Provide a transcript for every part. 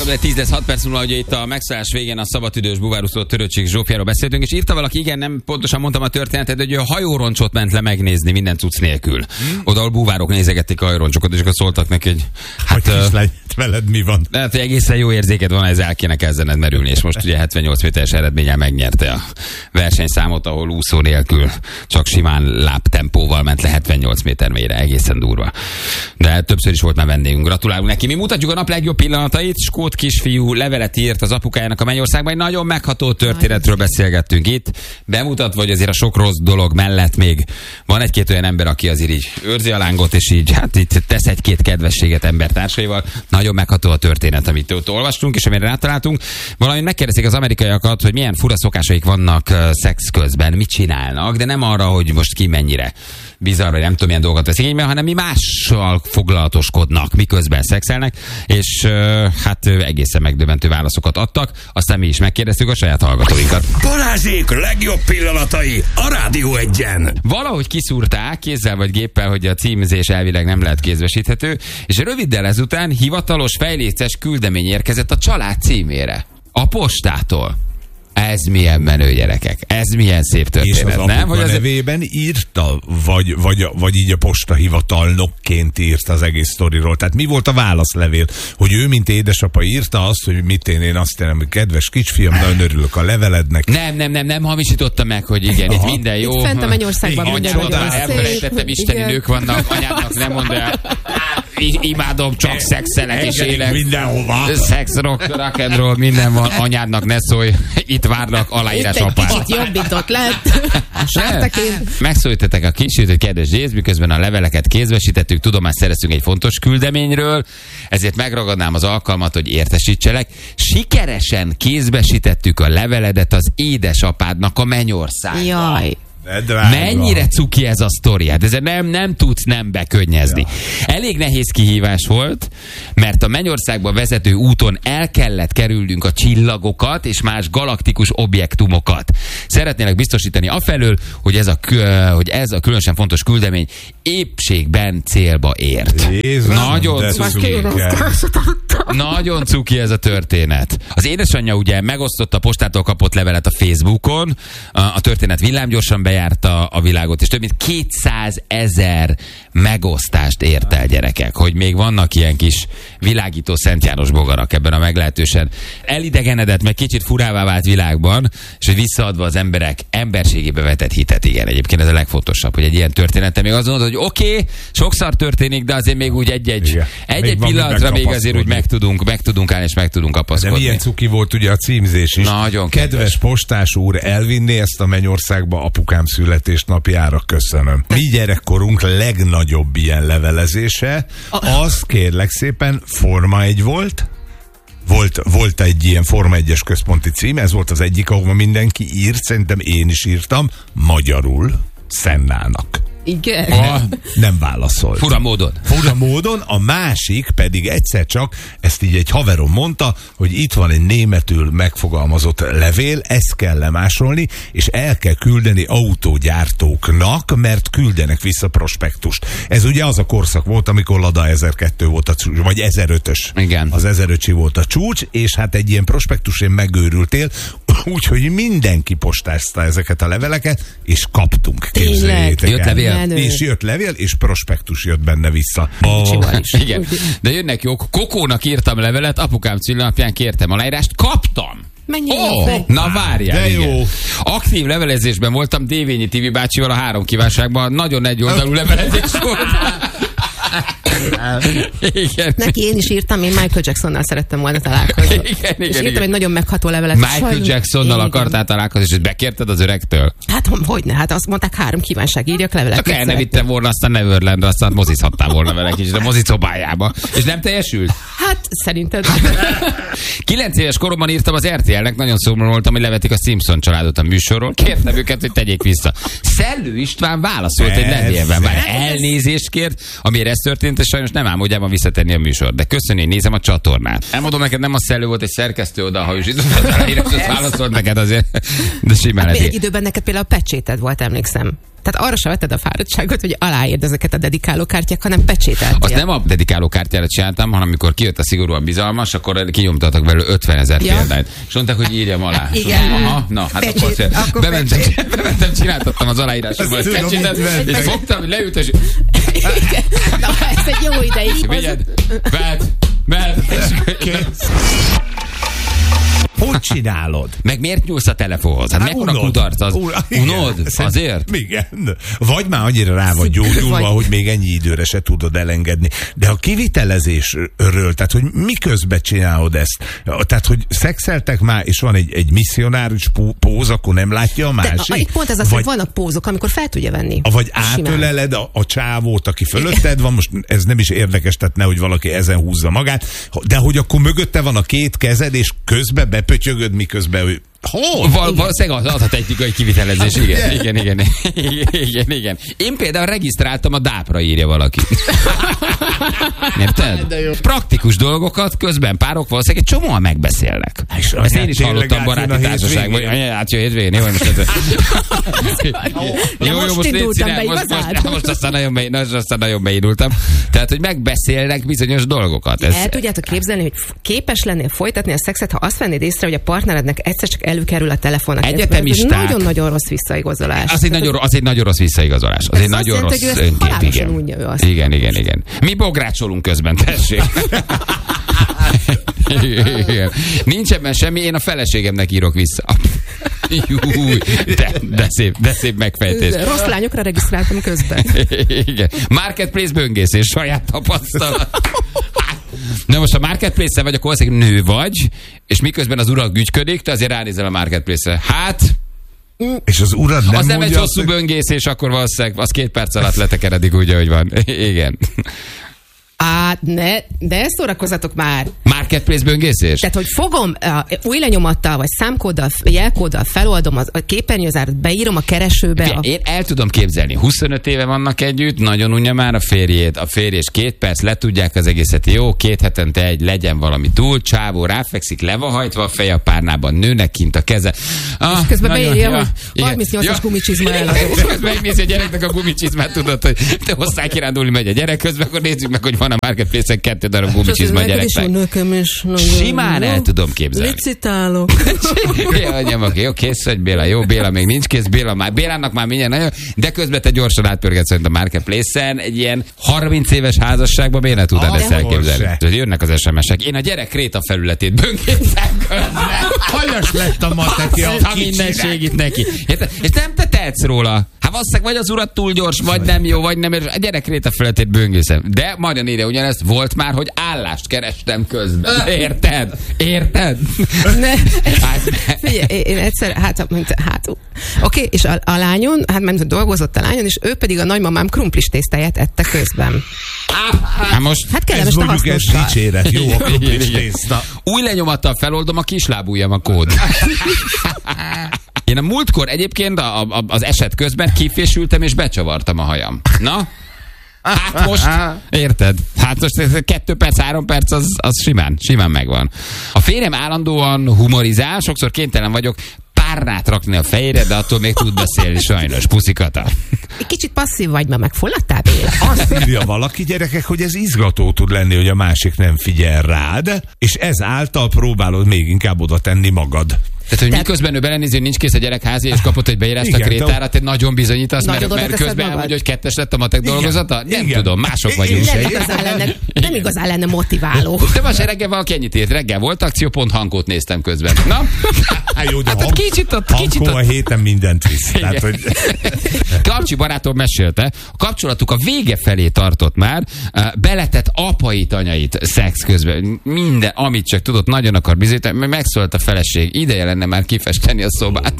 3-10 lesz 6 perc múlva, hogy itt a megszállás végén a szabadidős búvárúszó Törőcsik Zsófiáról beszéltünk, és írta valaki, igen, nem pontosan mondtam a történetet, hogy ő a hajóroncsot ment le megnézni minden cucc nélkül. Oda, ahol búvárok nézegették a hajóroncsokat, és akkor szóltak neki, hogy hát... veled mi van? Lehet, hogy egészen jó érzéked van, ez el kéne kezdened merülni, és most ugye 78 méteres eredménnyel megnyerte a versenyszámot, ahol úszó nélkül csak simán lábtempóval ment le 78 méter mélyre, egészen durva. De többször is volt már vendégünk, gratulálunk neki. Mi mutatjuk a nap legjobb pillanatait. Skót kisfiú levelet írt az apukájának a Mennyországban, egy nagyon megható történetről beszélgettünk itt, bemutatva, hogy azért a sok rossz dolog mellett még van egy-két olyan ember, aki azért így őrzi a lángot, és így hát itt tesz egy-két kedvességet embertársaival. Nagyon megható a történet, amit ott olvastunk, és amire rátaláltunk. Valamint megkérdezik az amerikaiakat, hogy milyen fura szokásaik vannak szex közben, mit csinálnak, de nem arra, hogy most ki mennyire bizarr, vagy nem tudom, milyen dolgokat veszik igénybe, hanem mi mással foglalatoskodnak, miközben szexelnek, és hát egészen megdöbbentő válaszokat adtak. Aztán mi is megkérdeztük a saját hallgatóinkat. Balázsék legjobb pillanatai a Rádió Egyen. Valahogy kiszúrták kézzel vagy géppel, hogy a címzés elvileg nem lehet kézbesíthető, és röviddel ezután hivatalos fejléces küldemény érkezett a család címére. A postától. Ez milyen menő, gyerekek. Ez milyen szép történet, és az nem? apuka Hogy nevében írta, vagy így a postahivatalnokként írta az egész sztoriról. Tehát mi volt a válaszlevél? Hogy ő, mint édesapa írta azt, hogy mit én azt jelenti, hogy kedves kisfiam, nagyon örülök a levelednek. Nem hamisította meg, hogy igen, itt minden jó. Itt fent a Mennyországban mondja, hogy elfelejtettem, isteni nők vannak, anyádnak nem mondja el. Imádom, csak szexelek és élek. Mindenhova. Szex, rock and roll, minden van. Anyádnak ne szólj. Itt várnak aláírás apát. Kicsit jobbított lett. Megszólítettek a kicsit, hogy kedves Jéz, miközben a leveleket kézbesítettük, tudomást szereztünk egy fontos küldeményről, ezért megragadnám az alkalmat, hogy értesítselek. Sikeresen kézbesítettük a leveledet az édesapádnak a Mennyországban. Jaj. Mennyire cuki ez a sztori? Hát ezzel nem tudsz nem bekönyezni. Ja. Elég nehéz kihívás volt, mert a Mennyországba vezető úton el kellett kerülnünk a csillagokat és más galaktikus objektumokat. Szeretnélek biztosítani afelől, hogy ez a különösen fontos küldemény épségben célba ért. Jézus, nagyon cuki ez a történet. Az édesanyja ugye megosztotta a postától kapott levelet a Facebookon, a történet villámgyorsan bejárta a világot, és több mint 200 000 megosztást ért el, gyerekek, hogy még vannak ilyen kis világító Szent János bogarak ebben a meglehetősen elidegenedett, meg kicsit furává vált világban, és hogy visszaadva az emberek emberségébe vetett hitet. Igen, egyébként ez a legfontosabb, hogy egy ilyen történeten még azt mondod, hogy oké, sokszor történik, de azért még úgy egy-egy pillanatra még azért úgy meg tudunk állni, és meg tudunk kapaszkodni. De milyen cuki volt ugye a címzés is. Nagyon kedves postás úr, elvinné ezt a Mennyországba apukám születésnapjára, köszönöm. Mi gyerekkorunk legnagyobb ilyen levelezése, az kérlek szépen Forma 1 volt. Volt egy ilyen Forma 1-es központi cím, ez volt az egyik, ahova mindenki írt, szerintem én is írtam, magyarul Szennának. Igen. Nem válaszolt. Fura módon. A másik pedig egyszer csak, ezt így egy haverom mondta, hogy itt van egy németül megfogalmazott levél, ezt kell lemásolni, és el kell küldeni autógyártóknak, mert küldenek vissza prospektust. Ez ugye az a korszak volt, amikor Lada 1002 volt a csúcs, vagy 1005-ös. Igen. Az 1005-ös volt a csúcs, és hát egy ilyen prospektusén megőrültél, úgyhogy mindenki postázta ezeket a leveleket, és kaptunk. Képzeljétek el. Jött levél. És jött levél, és prospektus jött benne vissza. Igen. De jönnek jók. Kokónak írtam levelet, apukám szülinapján kértem aláírást, kaptam. Na várjál, igen. Aktív levelezésben voltam Dévényi Tibi bácsival a 3 kívánságban. Nagyon egy oldalú levelezés volt. Igen. Neki én is írtam, én Michael Jacksonnal szerettem volna találkozni. És írtam egy nagyon megható levelet. Michael Jacksonnal akartál találkozni, és bekérted az öregtől? Hát hogyne, hát azt mondták 3 kívánság, írjak levelet. Csak el ne vittem volna aztán Neverlandre, aztán mozizhattál volna vele kicsit a mozicobájába. És nem teljesült? Hát szerinted. 9 éves koromban írtam az RTL-nek, nagyon szomorú voltam, hogy levetik a Simpson családot a műsorról. Kértem őket, hogy tegyék vissza. Szellő István válaszolt egy levélben. Elnézést kért, amire ez történt, és sajnos nem álmodjában visszatenni a műsor, de köszönni, nézem a csatornát. Elmondom neked, nem a Szellő volt, egy szerkesztő oda, ha is itt válaszolt neked azért, de simán hát egy időben neked például a pecséted volt, emlékszem. Tehát arra sem vetted a fáradtságot, hogy aláírd ezeket a dedikálókártyák, hanem pecsételtél. Azt nem a dedikálókártyára csináltam, hanem amikor kijött a szigorúan bizalmas, akkor kinyomtattak belőle 50 000 példányt. És mondták, hogy írjam alá. Igen. Aha, na, hát akkor bementem, csináltattam az aláírásomat. És fogtam, hogy leült, és... Na, ez egy jó ideig. Vigyed, vedd, Hogy csinálod? Meg miért nyúlsz a telefonhoz? Hát mekkora kudarc az? Unod? Azért? Igen. Vagy már annyira rá vagy gyógyulva, hogy még ennyi időre se tudod elengedni. De a kivitelezésről, tehát hogy miközben csinálod ezt? Tehát, hogy szexeltek már, és van egy misszionárius póz, akkor nem látja a másik? Itt pont ez az, hogy vannak pózok, amikor fel tudja venni. Vagy átöleled a csávót, aki fölötted van, most ez nem is érdekes, tehát nehogy valaki ezen húzza magát, de hogy akkor mögötte van a két kezed, és közben bepötyögöd, miközben ő... Valószínűleg az a technikai kivitelezés, igen. Én például regisztráltam a dápra, írja valaki. Érted? Praktikus dolgokat közben párok valószínűleg egy csomóan megbeszélnek. Ezt én is hallottam baráti társaságban. Hát jó hétvégén, jó, most most aztán nagyon beindultam. Tehát, hogy megbeszélnek bizonyos dolgokat. El tudjátok képzelni, hogy képes lennél folytatni a szexet, ha azt vennéd észre, hogy a partnerednek egyszer csak előkerül a telefonnak. Egyetemisták. Nagyon-nagyon rossz visszaigazolás. Az egy nagyon rossz visszaigazolás. Az egy nagyon rossz önkép, igen. Mi bográcsolunk közben, tessék. Igen. Nincs ebben semmi, én a feleségemnek írok vissza. Júj, de szép megfejtés. Rossz lányokra regisztráltam közben. Igen. Marketplace böngészés, saját tapasztalat. Na most a Marketplace-en vagy, akkor valószínűleg nő vagy, és miközben az urad gügyködik, te azért ránézel a Marketplace-re. Hát... És az urad nem az nem mondja... egy hosszú böngészés, akkor valószínűleg az 2 perc alatt letekeredik úgy, ahogy van. Igen. De ezt szórakozzatok már. Marketplace böngészés? Tehát, hogy fogom új lenyomattal, vagy számkóddal, jelkóddal feloldom a képernyőzárat, beírom a keresőbe. Én el tudom képzelni. 25 éve vannak együtt, nagyon unja már a férjét. A férj és 2 perc, letudják az egészet. Jó, 2 hetente egy, legyen valami túl, csávó ráfekszik, le van hajtva a feje a párnában, nőnek kint a keze. És közben beírja, hogy 38-as gumicsizma eladó. Közben megnézi a gyereknek a gumicsizmát, tudod, hogy te hozzá kirándulni megy a gyerek, közben akkor nézzük meg, hogy van a Marketplace-en 2 darab gumicsizma a gyereknek. Simán el tudom képzelni. Licitálok. Jó, kész vagy Béla. Jó, Béla még nincs kész. Bélának már mindjárt nagyon, de közben te gyorsan átpörgetsz a Marketplace-en egy ilyen 30 éves házasságban miért ne tudnád ezt elképzelni? Jönnek az SMS-ek. Én a gyerek kréta felületét böngészem közben. Hajas lett a mateki a minden segít neki. És nem te tehetsz róla. Hát valószínűleg vagy az urat túl gyors, vagy nem jó, vagy nem. A gyerek kréta felületét böngészem. De majd írja ugyanezt, volt már, hogy állást kerestem közben. Érted? Figyelj, én egyszer, oké, és a lányon, mert dolgozott a lányon, és ő pedig a nagymamám krumplis tésztáját ette közben. Hát kellemes a hasznossal. Ez dicséret, jó a krumplis tészta. Új lenyomattal feloldom a kislábújam a kód. Én a múltkor egyébként az eset közben kifésültem és becsavartam a hajam. Na? Hát most, érted? Hát most 2 perc, 3 perc, az simán megvan. A férjem állandóan humorizál, sokszor kénytelen vagyok párnát rakni a fejére, de attól még tud beszélni sajnos. Puszikata. Egy kicsit passzív vagy, ma megfulladtál, Béla? Azt írja valaki, gyerekek, hogy ez izgató tud lenni, hogy a másik nem figyel rád, és ezáltal próbálod még inkább oda tenni magad. Tehát, hogy miközben ő belenézi, hogy nincs kész a gyerekházi, és kapott egy beírást a krétára, te nagyon bizonyítasz, mert közben elmondja, hogy 2-es lett a matek dolgozata? Nem tudom, mások vagyunk. Nem igazán lenne motiváló. De most reggel valaki ennyit írt. Reggel volt akció, pont Hankót néztem közben. Na? Jó, de hát kicsit Hankó a héten mindent visz. Tehát, hogy... Kapcsi barátom mesélte, a kapcsolatuk a vége felé tartott már, beletett apait, anyait szex közben. Minden, amit csak tudott, nagyon akar bizonyítani, megszólalt a feleség, ideje lenne már kifesteni a szobát.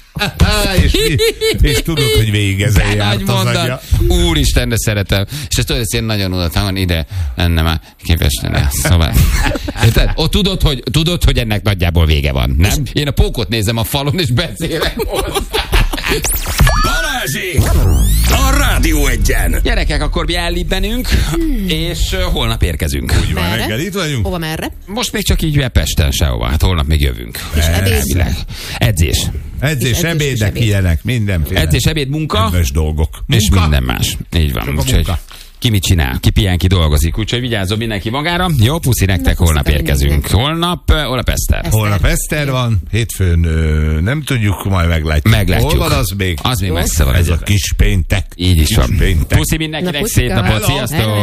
és tudod, hogy végezel járt az agya. Úristen, de szeretem. És ezt tudod, hogy én nagyon unatlan, ide lenne már kifesteni a szobát. Tudod, hogy ennek nagyjából vége van, nem? Én a pókot nézem a falon, és beszélek hozzá. Balázsék! A Rádió Egyen! Gyerekek, akkor mi ellibbenünk, és holnap érkezünk. Úgy van, reggel itt vagyunk. Hova, merre? Most még csak így Pesten sehova, hát holnap még jövünk. És ebéd? Elvileg. Edzés. Edzés, ebédek, ebéd. ilyenek, mindenféle. Edzés, ebéd, munka, Kedves dolgok. és minden más. Így van. Csak a Úgyhogy munka. ki mit csinál, ki pihen, ki dolgozik. Úgyhogy vigyázzon mindenki magára. Jó, puszi nektek, puszi holnap érkezünk. mindenkinek. Holnap Eszter. Holnap Eszter van, hétfőn nem tudjuk, majd meglátjuk. Meglátjuk. Hol van az még? Az még messze van. Ez a kis péntek. Így is Kis van. péntek. Puszi mindenkinek, Na, szép puszika. napot, Hello. sziasztok!